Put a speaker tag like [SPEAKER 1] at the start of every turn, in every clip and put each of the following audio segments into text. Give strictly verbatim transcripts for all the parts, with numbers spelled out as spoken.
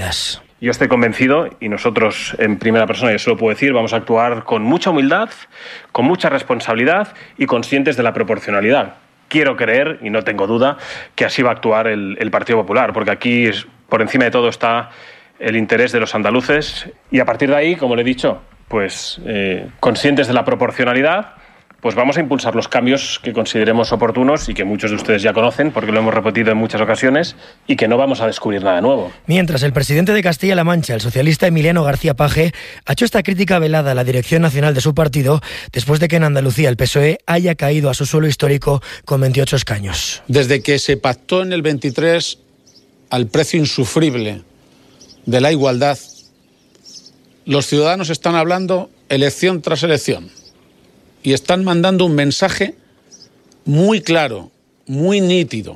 [SPEAKER 1] Yo estoy convencido, y nosotros en primera persona, yo se lo puedo decir, vamos a actuar con mucha humildad, con mucha responsabilidad y conscientes de la proporcionalidad. Quiero creer, y no tengo duda, que así va a actuar el, el Partido Popular, porque aquí por encima de todo está el interés de los andaluces y a partir de ahí, como le he dicho, pues eh, conscientes de la proporcionalidad, pues vamos a impulsar los cambios que consideremos oportunos y que muchos de ustedes ya conocen porque lo hemos repetido en muchas ocasiones y que no vamos a descubrir nada nuevo.
[SPEAKER 2] Mientras, el presidente de Castilla-La Mancha, el socialista Emiliano García Paje, ha hecho esta crítica velada a la dirección nacional de su partido después de que en Andalucía el P S O E haya caído a su suelo histórico con veintiocho escaños.
[SPEAKER 3] Desde que se pactó en el veintitrés al precio insufrible de la igualdad, los ciudadanos están hablando elección tras elección. Y están mandando un mensaje muy claro, muy nítido.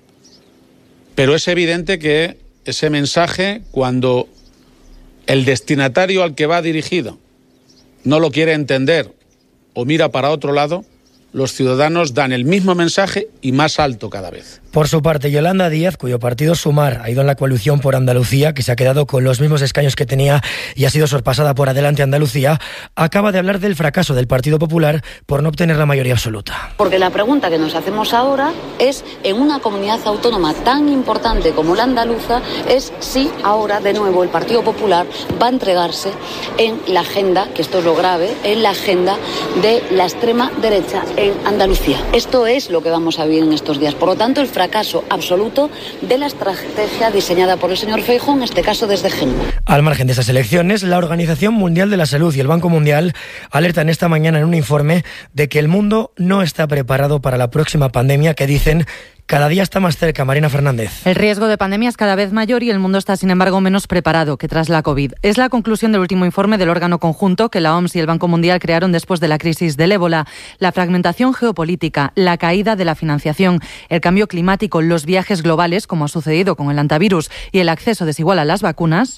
[SPEAKER 3] Pero es evidente que ese mensaje, cuando el destinatario al que va dirigido no lo quiere entender o mira para otro lado, los ciudadanos dan el mismo mensaje y más alto cada vez.
[SPEAKER 2] Por su parte, Yolanda Díaz, cuyo partido Sumar ha ido en la coalición por Andalucía, que se ha quedado con los mismos escaños que tenía y ha sido sorpasada por Adelante Andalucía, acaba de hablar del fracaso del Partido Popular por no obtener la mayoría absoluta.
[SPEAKER 4] Porque la pregunta que nos hacemos ahora es, en una comunidad autónoma tan importante como la andaluza, es si ahora de nuevo el Partido Popular va a entregarse en la agenda, que esto es lo grave, en la agenda de la extrema derecha en Andalucía. Esto es lo que vamos a vivir en estos días. Por lo tanto, el fracaso absoluto de la estrategia diseñada por el señor Feijóo, en este caso desde Génova.
[SPEAKER 2] Al margen de estas elecciones, la Organización Mundial de la Salud y el Banco Mundial alertan esta mañana en un informe de que el mundo no está preparado para la próxima pandemia que dicen cada día está más cerca. Marina Fernández.
[SPEAKER 5] El riesgo de pandemia es cada vez mayor y el mundo está, sin embargo, menos preparado que tras la COVID. Es la conclusión del último informe del órgano conjunto que la O M S y el Banco Mundial crearon después de la crisis del ébola. La fragmentación geopolítica, la caída de la financiación, el cambio climático, los viajes globales, como ha sucedido con el antivirus, y el acceso desigual a las vacunas.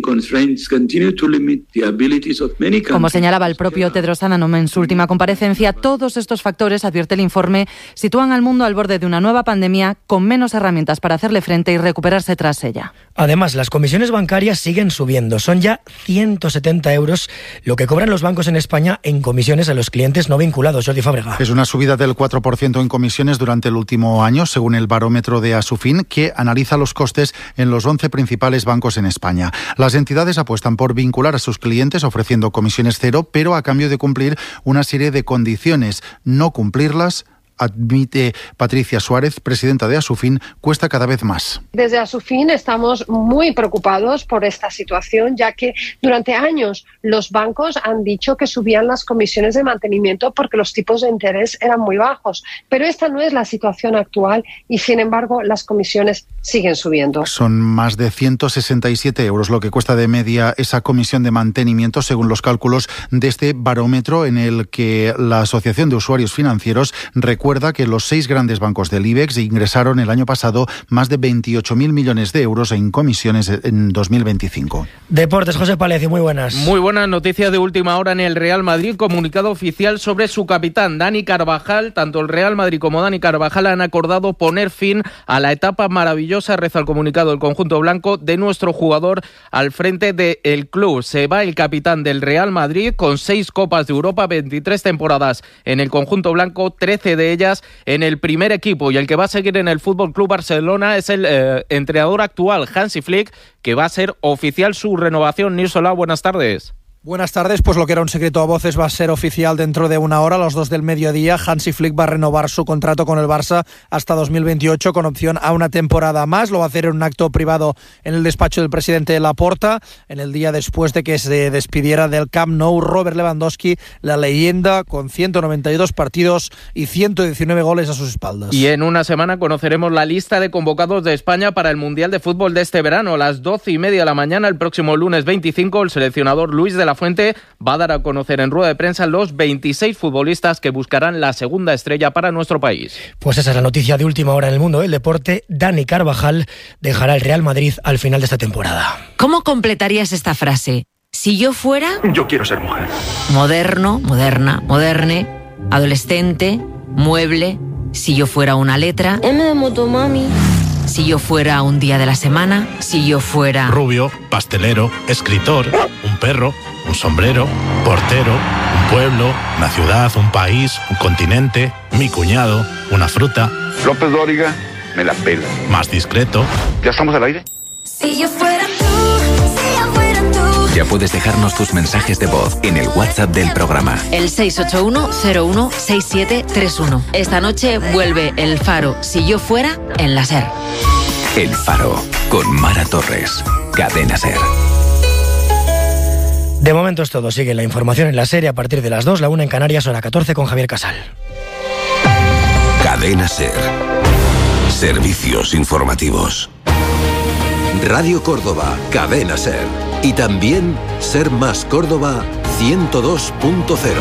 [SPEAKER 5] Como señalaba el propio Tedros Adhanom en su última comparecencia, todos estos factores, advierte el informe, sitúan al mundo al borde de una nueva pandemia con menos herramientas para hacerle frente y recuperarse tras ella.
[SPEAKER 2] Además, las comisiones bancarias siguen subiendo. Son ya ciento setenta euros lo que cobran los bancos en España en comisiones a los clientes no vinculados. Jordi Fábrega.
[SPEAKER 6] Es una subida del cuatro por ciento en comisiones durante el último año, según el barómetro de Asufin, que analiza los costes en los once principales bancos en España. Las entidades apuestan por vincular a sus clientes ofreciendo comisiones cero, pero a cambio de cumplir una serie de condiciones. No cumplirlas, admite Patricia Suárez, presidenta de Asufin, cuesta cada vez más.
[SPEAKER 7] Desde Asufin estamos muy preocupados por esta situación, ya que durante años los bancos han dicho que subían las comisiones de mantenimiento porque los tipos de interés eran muy bajos. Pero esta no es la situación actual y, sin embargo, las comisiones siguen subiendo.
[SPEAKER 6] Son más de ciento sesenta y siete euros lo que cuesta de media esa comisión de mantenimiento, según los cálculos de este barómetro en el que la Asociación de Usuarios Financieros recuerda Recuerda que los seis grandes bancos del IBEX ingresaron el año pasado más de veintiocho mil millones de euros en comisiones en dos mil veinticinco.
[SPEAKER 2] Deportes, José Palecio, muy buenas.
[SPEAKER 8] Muy buenas noticias de última hora en el Real Madrid. Comunicado oficial sobre su capitán, Dani Carvajal. Tanto el Real Madrid como Dani Carvajal han acordado poner fin a la etapa maravillosa, reza el comunicado del conjunto blanco, de nuestro jugador al frente del club. Se va el capitán del Real Madrid con seis Copas de Europa, veintitrés temporadas en el conjunto blanco, trece de ellas en el primer equipo, y el que va a seguir en el F C Barcelona es el eh, entrenador actual, Hansi Flick, que va a ser oficial su renovación. Nils Solá, buenas tardes.
[SPEAKER 9] Buenas tardes, pues lo que era un secreto a voces va a ser oficial dentro de una hora, a las dos del mediodía. Hansi Flick va a renovar su contrato con el Barça hasta dos mil veintiocho con opción a una temporada más. Lo va a hacer en un acto privado en el despacho del presidente Laporta, en el día después de que se despidiera del Camp Nou Robert Lewandowski, la leyenda con ciento noventa y dos partidos y ciento diecinueve goles a sus espaldas.
[SPEAKER 8] Y en una semana conoceremos la lista de convocados de España para el Mundial de Fútbol de este verano. A las doce y media de la mañana, el próximo lunes veinticinco, el seleccionador Luis de la Fuente va a dar a conocer en rueda de prensa los veintiséis futbolistas que buscarán la segunda estrella para nuestro país.
[SPEAKER 2] Pues esa es la noticia de última hora en el mundo del deporte. Dani Carvajal dejará el Real Madrid al final de esta temporada.
[SPEAKER 10] ¿Cómo completarías esta frase? Si yo fuera...
[SPEAKER 11] Yo quiero ser mujer.
[SPEAKER 10] Moderno, moderna, moderne, adolescente, mueble. Si yo fuera una letra...
[SPEAKER 12] M de motomami.
[SPEAKER 10] Si yo fuera un día de la semana, si yo fuera...
[SPEAKER 11] Rubio, pastelero, escritor, un perro, un sombrero, portero, un pueblo, una ciudad, un país, un continente, mi cuñado, una fruta.
[SPEAKER 12] López Dóriga, me la pela.
[SPEAKER 11] Más discreto.
[SPEAKER 12] ¿Ya estamos al aire?
[SPEAKER 13] Si yo fuera tú, si yo fuera tú.
[SPEAKER 14] Ya puedes dejarnos tus mensajes de voz en el WhatsApp del programa.
[SPEAKER 10] El seis ocho uno cero uno seis siete tres uno. Esta noche vuelve El Faro, si yo fuera, en la SER.
[SPEAKER 14] El Faro, con Mara Torres. Cadena SER.
[SPEAKER 2] De momento es todo. Sigue la información en la serie a partir de las dos, la una en Canarias, hora catorce, con Javier Casal.
[SPEAKER 15] Cadena SER. Servicios informativos. Radio Córdoba, Cadena SER. Y también Ser Más Córdoba ciento dos punto cero.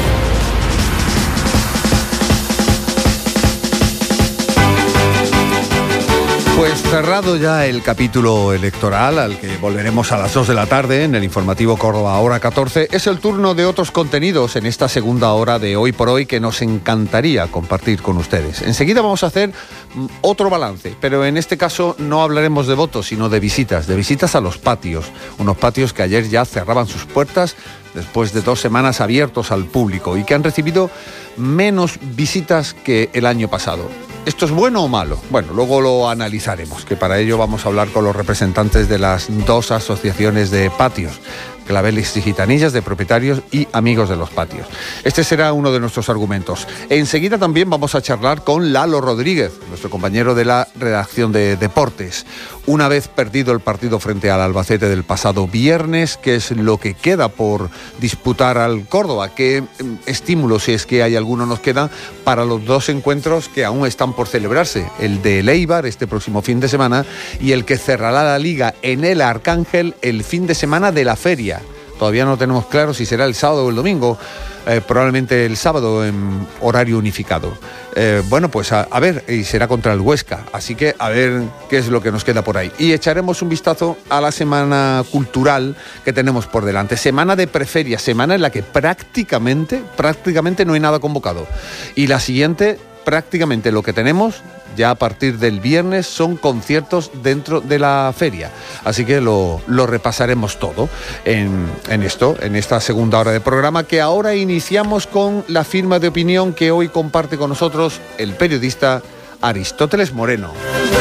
[SPEAKER 16] Pues cerrado ya el capítulo electoral, al que volveremos a las dos de la tarde en el informativo Córdoba hora catorce, es el turno de otros contenidos en esta segunda hora de Hoy por Hoy que nos encantaría compartir con ustedes. Enseguida vamos a hacer otro balance, pero en este caso no hablaremos de votos, sino de visitas, de visitas a los patios, unos patios que ayer ya cerraban sus puertas después de dos semanas abiertos al público y que han recibido menos visitas que el año pasado. ¿Esto es bueno o malo? Bueno, luego lo analizaremos, que para ello vamos a hablar con los representantes de las dos asociaciones de patios, Claveles y Gitanillas, de propietarios y amigos de los patios. Este será uno de nuestros argumentos. Enseguida también vamos a charlar con Lalo Rodríguez, nuestro compañero de la redacción de deportes. Una vez perdido el partido frente al Albacete del pasado viernes, ¿qué es lo que queda por disputar al Córdoba? ¿Qué estímulo, si es que hay alguno, nos queda para los dos encuentros que aún están por celebrarse? El de Eibar este próximo fin de semana y el que cerrará la Liga en el Arcángel el fin de semana de la feria. Todavía no tenemos claro si será el sábado o el domingo, eh, probablemente el sábado en horario unificado. Eh, bueno, pues a, a ver, y será contra el Huesca, así que a ver qué es lo que nos queda por ahí. Y echaremos un vistazo a la semana cultural que tenemos por delante. Semana de preferia, semana en la que prácticamente, prácticamente no hay nada convocado. Y la siguiente, prácticamente lo que tenemos ya a partir del viernes son conciertos dentro de la feria. Así que lo, lo repasaremos todo en, en esto, en esta segunda hora de programa, que ahora iniciamos con la firma de opinión que hoy comparte con nosotros el periodista Aristóteles Moreno.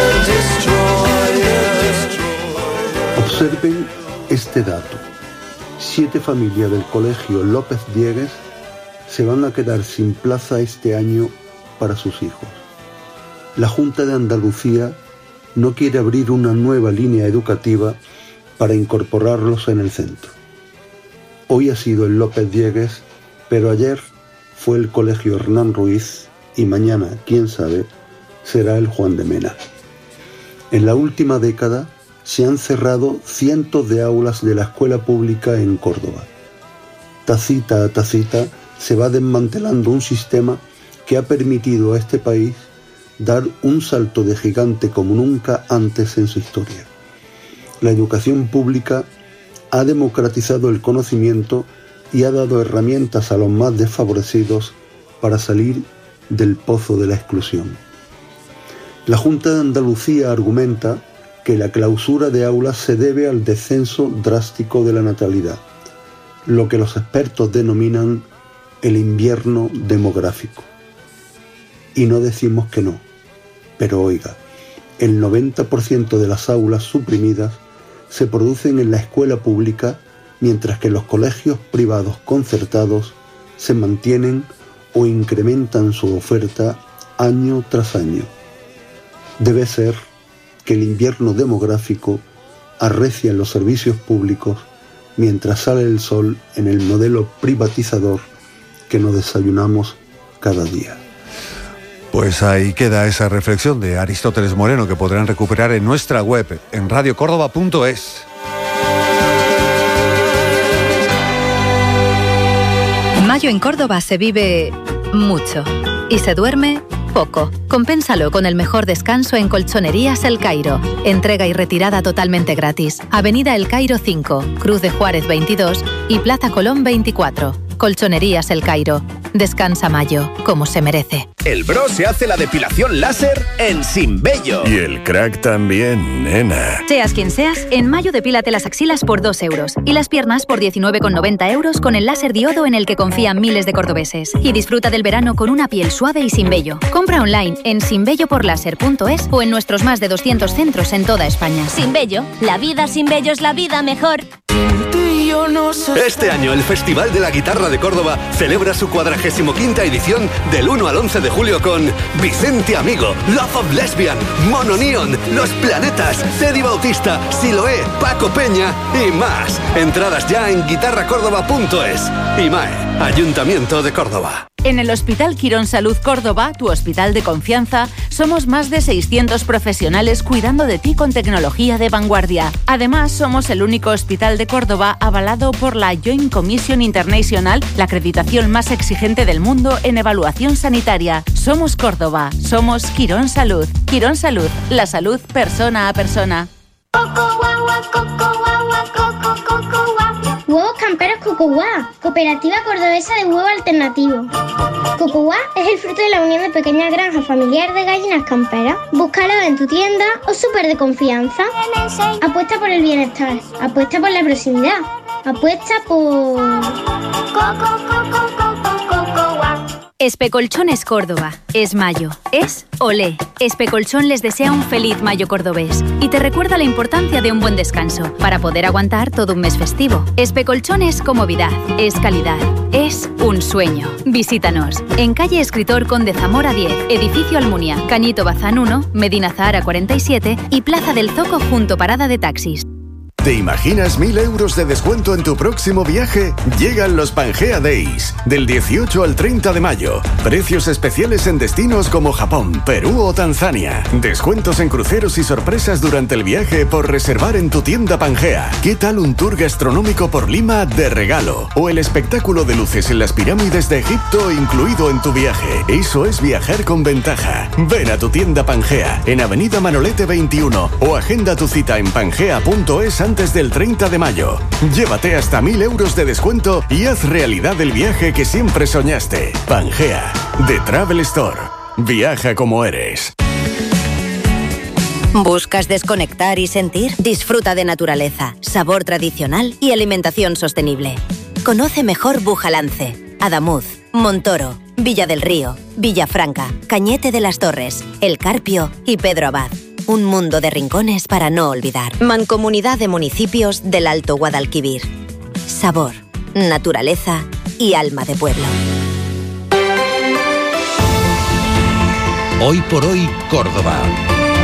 [SPEAKER 17] Observen este dato. Siete familias del colegio López Diegues se van a quedar sin plaza este año para sus hijos. La Junta de Andalucía no quiere abrir una nueva línea educativa para incorporarlos en el centro. Hoy ha sido el López Diegues, pero ayer fue el colegio Hernán Ruiz y mañana, quién sabe, será el Juan de Mena. En la última década se han cerrado cientos de aulas de la escuela pública en Córdoba. Tacita a tacita se va desmantelando un sistema que ha permitido a este país dar un salto de gigante como nunca antes en su historia. La educación pública ha democratizado el conocimiento y ha dado herramientas a los más desfavorecidos para salir del pozo de la exclusión. La Junta de Andalucía argumenta que la clausura de aulas se debe al descenso drástico de la natalidad, lo que los expertos denominan el invierno demográfico. Y no decimos que no, pero oiga, el noventa por ciento de las aulas suprimidas se producen en la escuela pública, mientras que los colegios privados concertados se mantienen o incrementan su oferta año tras año. Debe ser que el invierno demográfico arrecia en los servicios públicos mientras sale el sol en el modelo privatizador que nos desayunamos cada día.
[SPEAKER 16] Pues ahí queda esa reflexión de Aristóteles Moreno, que podrán recuperar en nuestra web, en radio córdoba punto es.
[SPEAKER 18] Mayo en Córdoba se vive mucho y se duerme poco. Compénsalo con el mejor descanso en Colchonerías El Cairo. Entrega y retirada totalmente gratis. Avenida El Cairo cinco, Cruz de Juárez veintidós y Plaza Colón veinticuatro. Colchonerías El Cairo. Descansa mayo, como se merece.
[SPEAKER 19] El bro se hace la depilación láser en Sinbello.
[SPEAKER 20] Y el crack también, nena.
[SPEAKER 18] Seas quien seas, en mayo depílate las axilas por dos euros y las piernas por diecinueve con noventa euros con el láser diodo en el que confían miles de cordobeses. Y disfruta del verano con una piel suave y sin vello. Compra online en sinbello por láser punto es o en nuestros más de doscientos centros en toda España.
[SPEAKER 21] Sinbello, la vida sin vello es la vida mejor.
[SPEAKER 15] Este año el Festival de la Guitarra de Córdoba celebra su cuadragésimo quinta edición del uno al once de julio con Vicente Amigo, Love of Lesbian, Mono Neon, Los Planetas, Teddy Bautista, Siloé, Paco Peña y más. Entradas ya en guitarra córdoba punto es. I M A E, Ayuntamiento de Córdoba.
[SPEAKER 22] En el Hospital Quirón Salud Córdoba, tu hospital de confianza, somos más de seiscientos profesionales cuidando de ti con tecnología de vanguardia. Además, somos el único hospital de Córdoba avalado por la Joint Commission International, la acreditación más exigente del mundo en evaluación sanitaria. Somos Córdoba, somos Quirón Salud. Quirón Salud, la salud persona a persona.
[SPEAKER 23] Huevos camperos Cocoguá, cooperativa cordobesa de huevo alternativo. Cocoguá es el fruto de la unión de pequeñas granjas familiares de gallinas camperas. Búscalo en tu tienda o súper de confianza. Apuesta por el bienestar, apuesta por la proximidad, apuesta por...
[SPEAKER 18] Especolchones Córdoba. Es mayo. Es olé. Especolchón les desea un feliz mayo cordobés y te recuerda la importancia de un buen descanso para poder aguantar todo un mes festivo. Especolchón es comodidad, es calidad, es un sueño. Visítanos en calle Escritor Conde Zamora diez, edificio Almunia, Cañito Bazán uno, Medina Zahara cuarenta y siete y Plaza del Zoco junto parada de taxis.
[SPEAKER 20] ¿Te imaginas mil euros de descuento en tu próximo viaje? Llegan los Pangea Days, del dieciocho al treinta de mayo. Precios especiales en destinos como Japón, Perú o Tanzania. Descuentos en cruceros y sorpresas durante el viaje por reservar en tu tienda Pangea. ¿Qué tal un tour gastronómico por Lima de regalo? O el espectáculo de luces en las pirámides de Egipto incluido en tu viaje. Eso es viajar con ventaja. Ven a tu tienda Pangea, en Avenida Manolete veintiuno, o agenda tu cita en pangea punto es antes del treinta de mayo. Llévate hasta mil euros de descuento y haz realidad el viaje que siempre soñaste. Pangea, de Travel Store. Viaja como eres.
[SPEAKER 24] ¿Buscas desconectar y sentir? Disfruta de naturaleza, sabor tradicional y alimentación sostenible. Conoce mejor Bujalance, Adamuz, Montoro, Villa del Río, Villafranca, Cañete de las Torres, El Carpio y Pedro Abad. Un mundo de rincones para no olvidar. Mancomunidad de Municipios del Alto Guadalquivir. Sabor, naturaleza y alma de pueblo.
[SPEAKER 15] Hoy por hoy, Córdoba.